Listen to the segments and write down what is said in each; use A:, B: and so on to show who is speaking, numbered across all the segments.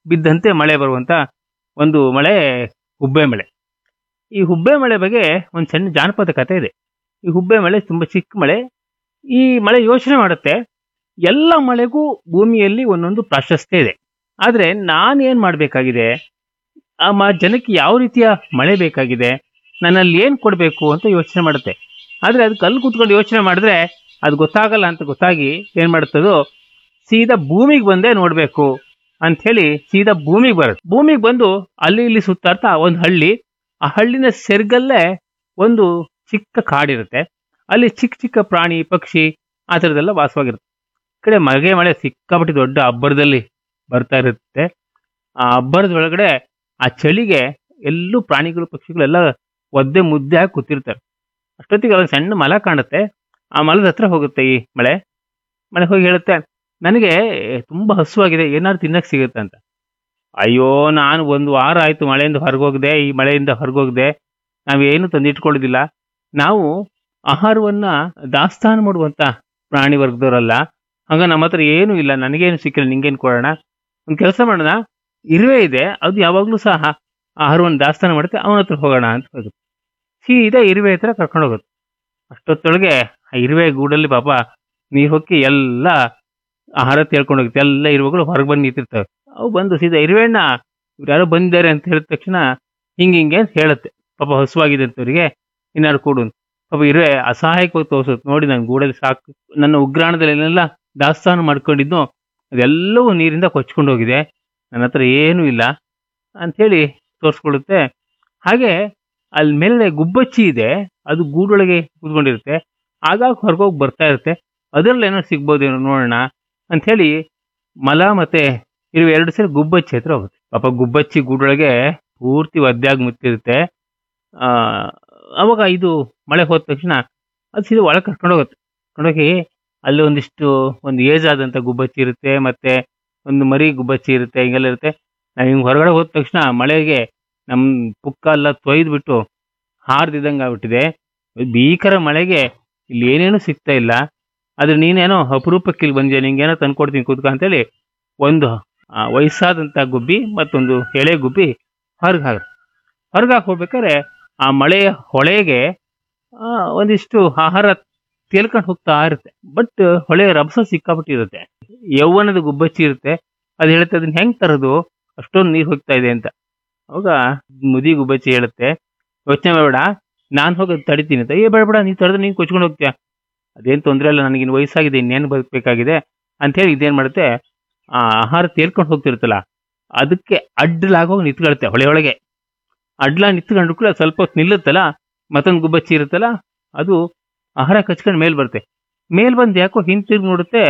A: ಬಿದ್ದಂತೆ ಮಳೆ ಬರುವಂತ ಒಂದು ಮಳೆ ಹುಬ್ಬೆ ಮಳೆ. ಈ ಹುಬ್ಬೆ ಮಳೆ ಬಗ್ಗೆ ಒಂದು ಸಣ್ಣ ಜಾನಪದ ಕಥೆ ಇದೆ. ಈ ಹುಬ್ಬೆ ಮಳೆ ತುಂಬಾ ಚಿಕ್ಕ ಮಳೆ. ಈ ಮಳೆ ಯೋಚನೆ ಮಾಡುತ್ತೆ, ಎಲ್ಲ ಮಳೆಗೂ ಭೂಮಿಯಲ್ಲಿ ಒಂದೊಂದು ಪ್ರಾಶಸ್ತ್ಯ ಇದೆ. ಆದ್ರೆ ನಾನೇನ್ ಮಾಡ್ಬೇಕಾಗಿದೆ, ಜನಕ್ಕೆ ಯಾವ ರೀತಿಯ ಮಳೆ ಬೇಕಾಗಿದೆ, ನನ್ನಲ್ಲಿ ಏನ್ ಕೊಡ್ಬೇಕು ಅಂತ ಯೋಚನೆ ಮಾಡುತ್ತೆ. ಆದ್ರೆ ಅದಕ್ಕೆ ಅಲ್ಲಿ ಕೂತ್ಕೊಂಡು ಯೋಚನೆ ಮಾಡಿದ್ರೆ ಅದು ಗೊತ್ತಾಗಲ್ಲ ಅಂತ ಗೊತ್ತಾಗಿ ಏನ್ ಮಾಡುತ್ತದೋ, ಸೀದಾ ಭೂಮಿಗೆ ಬಂದೇ ನೋಡ್ಬೇಕು ಅಂತ ಹೇಳಿ ಸೀದಾ ಭೂಮಿಗೆ ಬರುತ್ತೆ. ಭೂಮಿಗೆ ಬಂದು ಅಲ್ಲಿ ಇಲ್ಲಿ ಸುತ್ತಾಡ್ತಾ ಒಂದು ಹಳ್ಳಿ, ಆ ಹಳ್ಳಿನ ಸೆರ್ಗಲ್ಲೇ ಒಂದು ಚಿಕ್ಕ ಕಾಡಿರುತ್ತೆ. ಅಲ್ಲಿ ಚಿಕ್ಕ ಚಿಕ್ಕ ಪ್ರಾಣಿ ಪಕ್ಷಿ ಆ ಥರದ್ದೆಲ್ಲ ವಾಸವಾಗಿರುತ್ತೆ. ಈ ಕಡೆ ಮಳೆ ಸಿಕ್ಕಾಪಟ್ಟೆ ದೊಡ್ಡ ಅಬ್ಬರದಲ್ಲಿ ಬರ್ತಾ ಇರುತ್ತೆ. ಆ ಅಬ್ಬರದ ಒಳಗಡೆ ಆ ಚಳಿಗೆ ಎಲ್ಲೂ ಪ್ರಾಣಿಗಳು ಪಕ್ಷಿಗಳೆಲ್ಲ ಒದ್ದೆ ಮುದ್ದೆ ಹಾಕಿ ಕೂತಿರ್ತಾರೆ. ಅಷ್ಟೊತ್ತಿಗೆ ಒಂದು ಸಣ್ಣ ಮಲ ಕಾಣುತ್ತೆ. ಆ ಮಲದ ಹತ್ರ ಹೋಗುತ್ತೆ ಈ ಮಳೆ ಹೋಗಿ ಹೇಳುತ್ತೆ, ನನಗೆ ತುಂಬಾ ಹಸುವಾಗಿದೆ, ಏನಾದ್ರು ತಿನ್ನಕ್ ಸಿಗುತ್ತೆ ಅಂತ. ಅಯ್ಯೋ, ನಾನು ಒಂದು ವಾರ ಆಯ್ತು ಮಳೆಯಿಂದ ಹೊರಗೋಗದೆ, ಈ ಮಳೆಯಿಂದ ಹೊರಗೋಗದೆ, ನಾವೇನು ತಂದಿಟ್ಕೊಳ್ಳೋದಿಲ್ಲ. ನಾವು ಆಹಾರವನ್ನ ದಾಸ್ತಾನು ಮಾಡುವಂತ ಪ್ರಾಣಿ ವರ್ಗದವರಲ್ಲ, ಹಂಗ ನಮ್ಮ ಹತ್ರ ಏನೂ ಇಲ್ಲ, ನನಗೇನು ಸಿಕ್ಕಿಲ್ಲ, ನಿಂಗೇನು ಕೊಡೋಣ. ಒಂದು ಕೆಲಸ ಮಾಡೋಣ, ಇರುವೆ ಇದೆ, ಅದು ಯಾವಾಗ್ಲೂ ಸಹ ಆಹಾರವನ್ನು ದಾಸ್ತಾನು ಮಾಡುತ್ತೆ, ಅವನ ಹತ್ರ ಹೋಗೋಣ ಅಂತ ಹೋಗುತ್ತೆ. ಸೀದಾ ಇರುವೆ ಹತ್ರ ಕರ್ಕೊಂಡು ಹೋಗುತ್ತೆ. ಅಷ್ಟೊತ್ತೊಳಗೆ ಆ ಇರುವೆ ಗೂಡಲ್ಲಿ ಪಾಪ ನೀರು ಹೊಕ್ಕಿ ಎಲ್ಲ ಆಹಾರ ತೇಳ್ಕೊಂಡು ಹೋಗುತ್ತೆ. ಎಲ್ಲ ಇರುವೆಗಳು ಹೊರಗೆ ಬಂದು ನಿಂತಿರ್ತವೆ. ಅವು ಬಂದು ಸೀದಾ ಇರುವೆಣ್ಣ ಇವ್ರು ಯಾರೋ ಬಂದಿದ್ದಾರೆ ಅಂತ ಹೇಳಿದ ತಕ್ಷಣ ಹಿಂಗೆ ಅಂತ ಹೇಳುತ್ತೆ. ಪಾಪ ಹಸುವಾಗಿದೆ ಅಂತವ್ರಿಗೆ, ಇನ್ನಾರು ಕೊಡು. ಪಾಪ ಇರುವೆ ಅಸಹಾಯಕವಾಗಿ ತೋರಿಸುತ್ತೆ, ನೋಡಿ ನನ್ನ ಗೂಡಲ್ಲಿ ಸಾಕು, ನನ್ನ ಉಗ್ರಾಣದಲ್ಲೆಲ್ಲ ದಾಸ್ತಾನು ಮಾಡ್ಕೊಂಡಿದ್ದು ಅದೆಲ್ಲವೂ ನೀರಿಂದ ಕೊಚ್ಕೊಂಡು ಹೋಗಿದೆ, ನನ್ನ ಹತ್ರ ಏನೂ ಇಲ್ಲ ಅಂಥೇಳಿ ತೋರಿಸ್ಕೊಳ್ಳುತ್ತೆ. ಹಾಗೆ ಅಲ್ಲಿ ಮೇಲೆ ಗುಬ್ಬಚ್ಚಿ ಇದೆ, ಅದು ಗೂಡೊಳಗೆ ಕೂತ್ಕೊಂಡಿರುತ್ತೆ. ಆಗಾಗ ಹೊರಗೋಗಿ ಬರ್ತಾ ಇರುತ್ತೆ, ಅದರಲ್ಲಿ ಏನೋ ಸಿಗ್ಬೋದೇನೋ ನೋಡೋಣ ಅಂಥೇಳಿ ಮಲ ಮತ್ತೆ ಇರುವೆ ಎರಡು ಸೇರಿ ಗುಬ್ಬಚ್ಚಿ ಹತ್ರ ಹೋಗುತ್ತೆ. ಪಾಪ ಗುಬ್ಬಚ್ಚಿ ಗೂಡೊಳಗೆ ಪೂರ್ತಿ ಒದ್ದೆಯಾಗಿ ಮುತ್ತಿರುತ್ತೆ. ಅವಾಗ ಇದು ಮಳೆ ಹೋದ ತಕ್ಷಣ ಅದು ಸೀದಾ ಒಳಗೆ ಕರ್ಕೊಂಡು ಹೋಗುತ್ತೆ. ಕರ್ಕೊಂಡೋಗಿ ಅಲ್ಲಿ ಒಂದು ಏಜ್ ಆದಂಥ ಗುಬ್ಬಚ್ಚಿ ಇರುತ್ತೆ, ಮತ್ತೆ ಒಂದು ಮರಿ ಗುಬ್ಬಚ್ಚಿ ಇರುತ್ತೆ, ಹಿಂಗೆಲ್ಲ ಇರುತ್ತೆ. ನಾವು ಹಿಂಗೆ ಹೊರಗಡೆ ಹೋದ ತಕ್ಷಣ ಮಳೆಗೆ ನಮ್ಮ ಪುಕ್ಕ ಎಲ್ಲ ತೊಯ್ದು ಬಿಟ್ಟು ಹಾರ್ದಿದ್ದಂಗೆ ಆಗ್ಬಿಟ್ಟಿದೆ. ಭೀಕರ ಮಳೆಗೆ ಇಲ್ಲಿ ಏನೇನು ಸಿಗ್ತಾ ಇಲ್ಲ, ಆದ್ರೆ ನೀನೇನೋ ಅಪರೂಪಕ್ಕೆ ಇಲ್ಲಿ ಬಂದಿಯಾ, ನಿಂಗೇನೋ ತಂದ್ಕೊಡ್ತೀನಿ ಕೂತ್ಕ ಅಂತೇಳಿ ಒಂದು ವಯಸ್ಸಾದಂಥ ಗುಬ್ಬಿ ಮತ್ತೊಂದು ಎಳೆ ಗುಬ್ಬಿ ಹೊರಗೆ ಹೋಗ್ಬೇಕಾದ್ರೆ ಆ ಮಳೆಯ ಹೊಳೆಗೆ ಒಂದಿಷ್ಟು ಆಹಾರ ತೇಲ್ಕೊಂಡು ಹೋಗ್ತಾ ಇರುತ್ತೆ. ಬಟ್ ಹೊಳೆ ರಭಸ ಸಿಕ್ಕಾಬಿಟ್ಟಿರುತ್ತೆ. ಯೌವನದ ಗುಬ್ಬಚ್ಚಿ ಇರುತ್ತೆ, ಅದು ಹೇಳುತ್ತೆ ಅದನ್ನ ಹೆಂಗ್ ತರೋದು, ಅಷ್ಟೊಂದು ನೀರು ಹೋಗ್ತಾ ಇದೆ ಅಂತ. ಅವಾಗ ಮುದಿ ಗುಬ್ಬಚ್ಚಿ ಹೇಳುತ್ತೆ, ಯೋಚನೆ ಮಾಡಬೇಡ, ನಾನು ಹೋಗಿ ತಡಿತೀನಿ ಅಂತ. ಬೇಡ, ನೀನು ತಡೆದ್ರೆ ನೀನು ಕೊಚ್ಕೊಂಡು ಹೋಗ್ತೀಯ, ಅದೇನು ತೊಂದರೆ ಇಲ್ಲ, ನನಗಿನ್ನು ವಯಸ್ಸಾಗಿದೆ, ಇನ್ನೇನು ಬದುಕಬೇಕಾಗಿದೆ ಅಂಥೇಳಿ ಇದೇನು ಮಾಡುತ್ತೆ, ಆ ಆಹಾರ ತೇಲ್ಕೊಂಡು ಹೋಗ್ತಿರುತ್ತಲ್ಲ ಅದಕ್ಕೆ ಅಡ್ಡಲಾಗೋಗಿ ನಿಂತ್ಕೊಳುತ್ತೆ. ಹೊಳೆಯೊಳಗೆ ಅಡ್ಲ ನಿಂತ್ಕೊಂಡು ಕೂಡ ಸ್ವಲ್ಪ ಹೊತ್ತು ನಿಲ್ಲುತ್ತಲ್ಲ, ಮತ್ತೊಂದು ಗುಬ್ಬಚ್ಚಿ ಇರುತ್ತಲ್ಲ ಅದು ಆಹಾರ ಕಚ್ಕೊಂಡು ಮೇಲ್ ಬರುತ್ತೆ. ಮೇಲ್ ಬಂದು ಯಾಕೋ ಹಿಂತಿರುಗಿ ನೋಡುತ್ತೆ,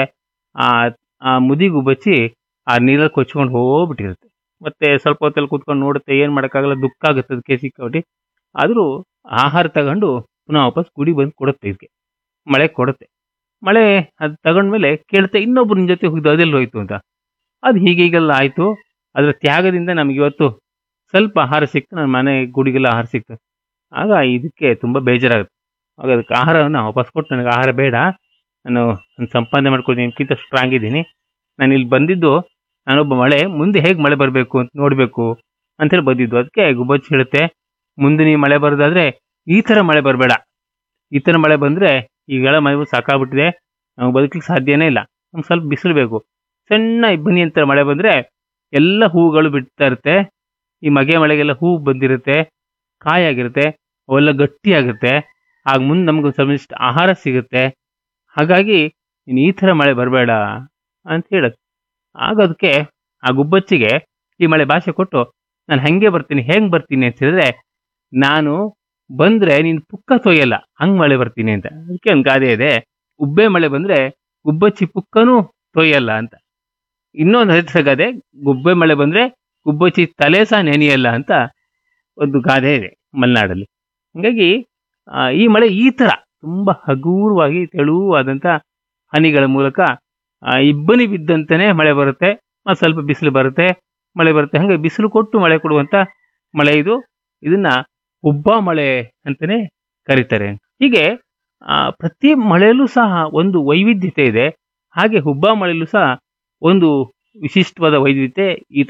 A: ಆ ಮುದಿ ಗುಬ್ಬಚ್ಚಿ ಆ ನೀರಲ್ಲಿ ಕೊಚ್ಕೊಂಡು ಹೋಗ್ಬಿಟ್ಟಿರುತ್ತೆ. ಮತ್ತೆ ಸ್ವಲ್ಪ ಹೊತ್ತಲ್ಲಿ ಕೂತ್ಕೊಂಡು ನೋಡುತ್ತೆ, ಏನು ಮಾಡೋಕ್ಕಾಗಲ್ಲ, ದುಃಖ ಆಗುತ್ತೆ ಅದಕ್ಕೆ ಸಿಕ್ಕಾಬಿಟ್ಟು. ಆದರೂ ಆಹಾರ ತಗೊಂಡು ಪುನಃ ವಾಪಸ್ ಗುಡಿ ಬಂದು ಕೊಡುತ್ತೆ, ಇದಕ್ಕೆ ಮಳೆ ಕೊಡುತ್ತೆ. ಮಳೆ ಅದು ತಗೊಂಡ್ಮೇಲೆ ಕೇಳುತ್ತೆ, ಇನ್ನೊಬ್ರು ನಿನ್ನ ಜೊತೆ ಹೋಗಿದ್ದು ಅದೆಲ್ಲ ಹೋಯ್ತು ಅಂತ. ಅದು ಹೀಗೆಲ್ಲ ಆಯಿತು, ಅದರ ತ್ಯಾಗದಿಂದ ನಮಗೆ ಇವತ್ತು ಸ್ವಲ್ಪ ಆಹಾರ ಸಿಕ್ತು, ನನ್ನ ಮನೆ ಗುಡಿಗೆಲ್ಲ ಆಹಾರ ಸಿಕ್ತು. ಆಗ ಇದಕ್ಕೆ ತುಂಬ ಬೇಜಾರಾಗುತ್ತೆ. ಆಗ ಅದಕ್ಕೆ ಆಹಾರವನ್ನು ವಾಪಸ್ ಕೊಟ್ಟು, ನನಗೆ ಆಹಾರ ಬೇಡ, ನಾನು ಸಂಪಾದನೆ ಮಾಡ್ಕೊಳ್ತೀನಿ, ನಿಮ್ಗಿಂತ ಸ್ಟ್ರಾಂಗ್ ಇದ್ದೀನಿ, ನಾನು ಇಲ್ಲಿ ಬಂದಿದ್ದು ನಾನೊಬ್ಬ ಮಳೆ, ಮುಂದೆ ಹೇಗೆ ಮಳೆ ಬರಬೇಕು ಅಂತ ನೋಡಬೇಕು ಅಂತೇಳಿ ಬಂದಿದ್ದು. ಅದಕ್ಕೆ ಗುಬ್ಬಚ್ಚಿ ಹೇಳುತ್ತೆ, ಮುಂದೆ ನೀವು ಮಳೆ ಬರೋದಾದ್ರೆ ಈ ಥರ ಮಳೆ ಬರಬೇಡ, ಈ ಥರ ಮಳೆ ಬಂದರೆ ಈಗೆಲ್ಲ ಮಳೆ ಸಾಕಾಗ್ಬಿಟ್ಟಿದೆ, ನಮ್ಗೆ ಬದುಕಲಿಕ್ಕೆ ಸಾಧ್ಯನೇ ಇಲ್ಲ, ನಮ್ಗೆ ಸ್ವಲ್ಪ ಬಿಸಿಲು ಬೇಕು. ಸಣ್ಣ ಇಬ್ಬನಿ ಅಂತ ಮಳೆ ಬಂದರೆ ಎಲ್ಲ ಹೂಗಳು ಬಿಡ್ತಾ ಇರುತ್ತೆ, ಈ ಮಳೆಗೆಲ್ಲ ಹೂ ಬಂದಿರುತ್ತೆ, ಕಾಯಾಗಿರುತ್ತೆ, ಅವೆಲ್ಲ ಗಟ್ಟಿಯಾಗುತ್ತೆ, ಆಗ ಮುಂದೆ ನಮ್ಗೆ ಸ್ವಲ್ಪ ಆಹಾರ ಸಿಗುತ್ತೆ. ಹಾಗಾಗಿ ನೀನು ಈ ಥರ ಮಳೆ ಬರಬೇಡ ಅಂತ ಹೇಳುತ್ತೆ. ಆಗ ಅದಕ್ಕೆ ಆ ಗುಬ್ಬಚ್ಚಿಗೆ ಈ ಮಳೆ ಭಾಷೆ ಕೊಟ್ಟು, ನಾನು ಹೆಂಗೆ ಬರ್ತೀನಿ ಅಂತ ಹೇಳಿದ್ರೆ, ನಾನು ಬಂದರೆ ನೀನು ಪುಕ್ಕ ತೊಯ್ಯಲ್ಲ, ಹಂಗೆ ಮಳೆ ಬರ್ತೀನಿ ಅಂತ. ಅದಕ್ಕೆ ಒಂದು ಗಾದೆ ಇದೆ, ಉಬ್ಬೆ ಮಳೆ ಬಂದರೆ ಗುಬ್ಬಚ್ಚಿ ಪುಕ್ಕನೂ ತೊಯ್ಯಲ್ಲ ಅಂತ. ಇನ್ನೊಂದು ಹತ್ತಿರ ಗಾದೆ, ಗುಬ್ಬೆ ಮಳೆ ಬಂದರೆ ಗುಬ್ಬಚ್ಚಿ ತಲೆ ಸಹ ನೆನೆಯಲ್ಲ ಅಂತ ಒಂದು ಗಾದೆ ಇದೆ ಮಲೆನಾಡಲ್ಲಿ. ಹಾಗಾಗಿ ಈ ಮಳೆ ಈ ಥರ ತುಂಬ ಹಗೂರವಾಗಿ ತೆಳುವಾದಂಥ ಹನಿಗಳ ಮೂಲಕ ಇಬ್ಬನಿ ಬಿದ್ದಂತೆಯೇ ಮಳೆ ಬರುತ್ತೆ, ಮತ್ತು ಸ್ವಲ್ಪ ಬಿಸಿಲು ಬರುತ್ತೆ, ಮಳೆ ಬರುತ್ತೆ. ಹಾಗೆ ಬಿಸಿಲು ಕೊಟ್ಟು ಮಳೆ ಕೊಡುವಂಥ ಮಳೆ ಇದು. ಇದನ್ನ ಹುಬ್ಬ ಮಳೆ ಅಂತಲೇ ಕರೀತಾರೆ. ಹೀಗೆ ಪ್ರತಿ ಮಳೆಯಲ್ಲೂ ಸಹ ಒಂದು ವೈವಿಧ್ಯತೆ ಇದೆ. ಹಾಗೆ ಹುಬ್ಬ ಮಳೆಯಲ್ಲೂ ಸಹ ಒಂದು ವಿಶಿಷ್ಟವಾದ ವೈವಿಧ್ಯತೆ ಈ